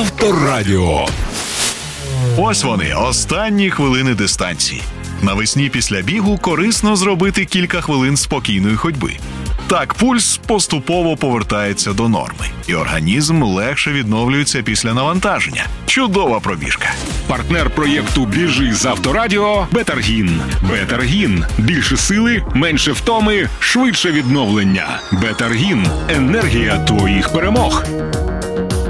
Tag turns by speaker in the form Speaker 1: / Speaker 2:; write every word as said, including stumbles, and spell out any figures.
Speaker 1: Авторадіо.
Speaker 2: Ось вони, останні хвилини дистанції. Навесні після бігу корисно зробити кілька хвилин спокійної ходьби. Так пульс поступово повертається до норми, і організм легше відновлюється після навантаження. Чудова пробіжка.
Speaker 1: Партнер проєкту «Біжи з Авторадіо» – Бетаргін. Бетаргін. Більше сили, менше втоми, швидше відновлення. Бетаргін. Енергія твоїх перемог.